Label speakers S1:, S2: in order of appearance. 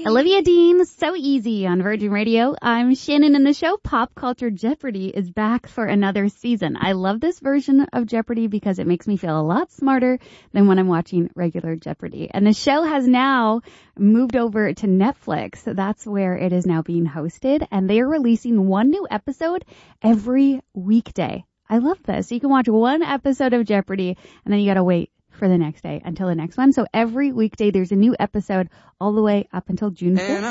S1: Olivia Dean, So Easy on Virgin Radio. I'm Shannon, and the show Pop Culture Jeopardy is back for another season. I love this version of Jeopardy because it makes me feel a lot smarter than when I'm watching regular Jeopardy. And the show has now moved over to Netflix. That's where it is now being hosted, and they are releasing one new episode every weekday. I love this. So you can watch one episode of Jeopardy, and then you gotta wait for the next day until the next one. So every weekday there's a new episode all the way up until June 5th.